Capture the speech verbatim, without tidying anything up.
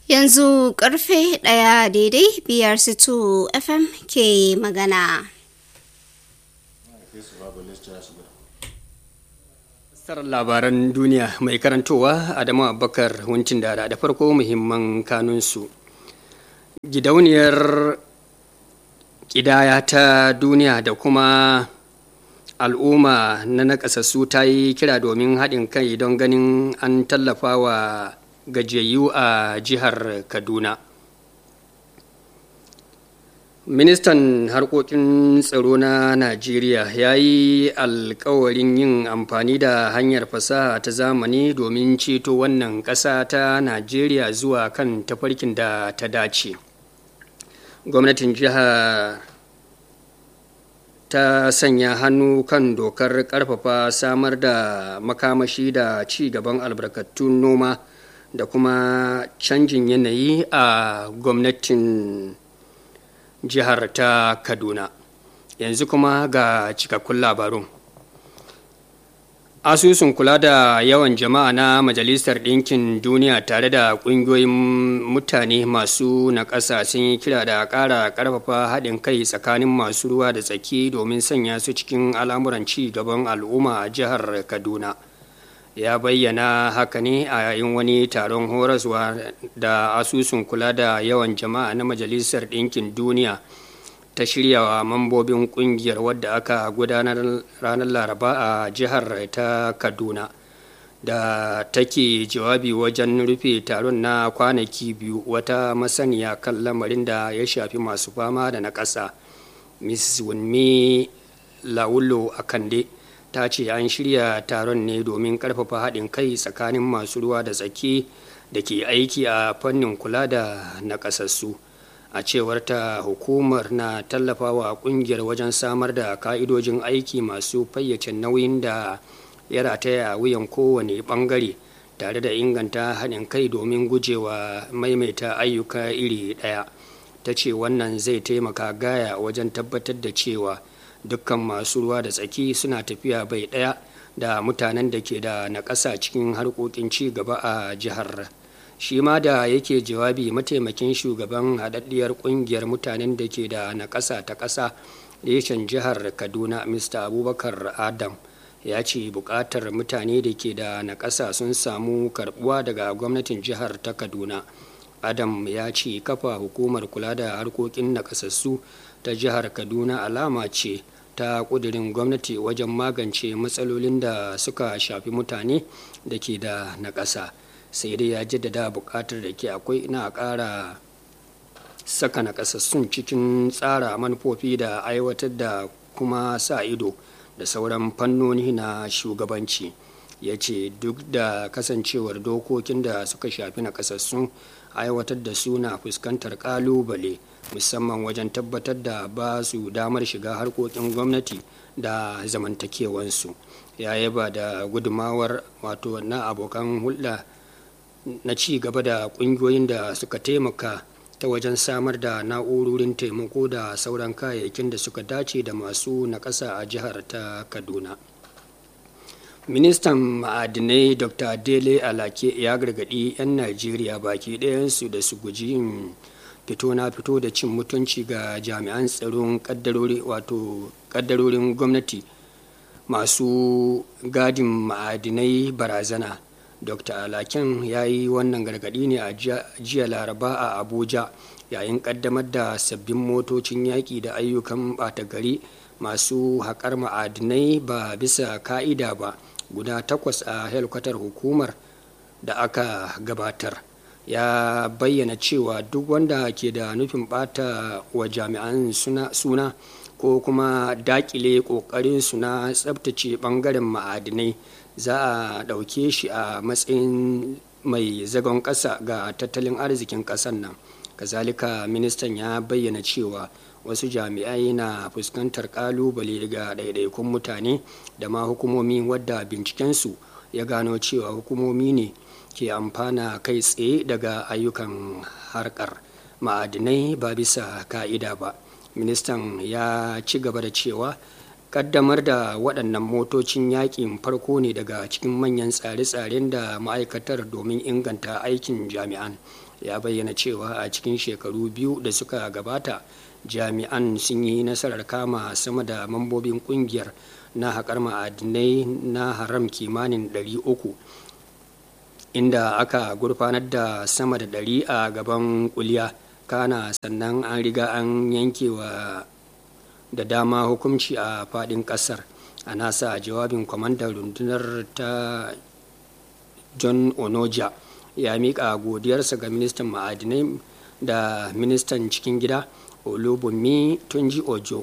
Yanzu karfe ɗaya daidai biyar situ F M ke magana. Fassarar labaran duniya mai karantowa Adamu Abubakar Huncin Dada da farko muhimman kanunsu. Gidauniyar ƙidaya ta duniya da kuma al'umma na nakasassu ta yi kira domin haɗin kai don ganin an tallafa wa gajiyayyu a jihar Kaduna. Ministan harkokin tsaro na Najeriya ya yi alkawarin yin amfani da hanyar fasaha ta zamani domin ceto wannan ƙasa ta Najeriya zuwa kan tafarkin da ta dace. Gwamnatin jiha ta sanya hannu kan dokar ƙarfafa samar da makamashi da ci gaban albarkatun noma da kuma canjin yanayi a gwamnatin jihar ta Kaduna. Yanzu kuma ga cikakkun labarun. Asusun kula da yawan jama'a na Majalisar Ɗinkin Duniya tare da ƙungiyoyin mutane masu naƙasa sun yi kira da ƙara ƙarfafa haɗin kai tsakanin masu ruwa da tsaki domin sanya su cikin al'amuran ci gaban al'umma a jihar Kaduna. Ya bayyana haka ne a yayin wani taron horaswa da asusun kula da yawan jama'a na Majalisar Ɗinkin Duniya ta shirya wa mambobin kungiyar wadda aka gudanar ranar Laraba a jihar ta Kaduna, da take jawabi wajen rufe taron na kwanaki biyu. Wata masaniya kan lamarin da ya shafi masu fama da na ƙasa, Miss Wunmi Lawulo Akande, ta ce an shirya taron ne domin ƙarfafa haɗin kai tsakanin masu ruwa da tsaki da ke aiki a fannin kula da nakasassu. A cewar ta, hukumar na tallafawa kungiyar wajen samar da ka'idojin aiki masu fayyace nauyin da ya rataya a wuyan kowane bangare, tare da inganta haɗin kai domin gujewa maimaita ayyuka iri ɗaya. Ta ce wannan zai taimaka gaya wajen tabbatar da cewa dukkan masu ruwa da tsaki suna tafiya bai ɗaya da mutanen da ke da naƙasa cikin harkokin ci gaba a jihar. Shi ma da yake jawabi, mataimakin shugaban haɗaɗɗiyar ƙungiyar mutanen da ke da naƙasa ta ƙasa reshen jihar Kaduna, Mista Abubakar Adam, ya ce buƙatar mutane da ke da naƙasa sun samu karɓuwa daga gwamnatin jihar ta Kaduna. Adam ya ce kafa hukumar kula da harkokin naƙasassu ta jihar Kaduna alama ce ta ƙudurin gwamnati wajen magance matsalolin da suka shafi mutane da ke da naƙasa. Sai dai ya jaddada buƙatar da ke akwai na ƙara saka nakasassun cikin tsara manufofi da aiwatar da kuma sa ido da sauran fannoni na shugabanci. Ya ce duk da kasancewar dokokin da suka shafi nakasassun, aiwatar da su na fuskantar ƙalubale, musamman wajen tabbatar da ba su damar shiga harkokin gwamnati da zamantakewansu. Ya yaba da gudumawar wato na abokan hulɗa na ci gaba da ƙungiyoyin da suka taimaka ta wajen samar da na'urorin taimako da sauran kayayyakin da suka dace da masu naƙasa a jihar ta Kaduna. Ministan ma'adinai Dr. Dele Alake ya gargaɗi 'yan Najeriya baki ɗayansu da su guji yin fito na fito da cin mutunci ga jami'an tsaron ƙaddarori wato ƙaddarorin gwamnati masu gadin ma'adinai barazana. Dr. Alaken ya yi wannan gargaɗi ne a jiya Laraba a Abuja yayin ƙaddamar da sabbin motocin yaƙi da ayyukan ɓata gari masu haƙar ma'adinai ba bisa ka'ida ba guda takwas a helkwatar hukumar da aka gabatar. Ya bayyana cewa duk wanda ke da nufin ɓata wa jami'an suna ko kuma daƙile ƙoƙarinsu na tsabtace ɓangaren ma'adinai, za a ɗauke shi a matsayin mai zagon ƙasa ga tattalin arzikin ƙasar nan. Kazalika, ministan ya bayyana cewa wasu jami'ai na fuskantar ƙalubale daga ɗaiɗaikun mutane da ma hukumomi, wadda bincikensu ya gano cewa hukumomi ne ke amfana kai tsaye daga ayyukan harkar ma'adinai ba bisa ka'ida ba. Ministan ya ci gaba da cewa kaddamar da waɗannan motocin yaƙin farko ne daga cikin manyan tsare-tsaren da ma'aikatar domin inganta aikin jami'an. Ya bayyana cewa a cikin shekaru biyu da suka gabata jami'an sun yi nasarar kama sama da mambobin ƙungiyar na haƙar ma'adinai na haram kimanin ɗari uku, inda aka gurfanar da sama da ɗari a gaban kuliya, kana sannan an riga an yankewa da dama hukunci a faɗin ƙasar. A nasa jawabin, kwamandan rundunar ta John Onoja ya miƙa godiyarsa ga ministan ma'adinai da ministan cikin gida Olubunmi Tunji Ojo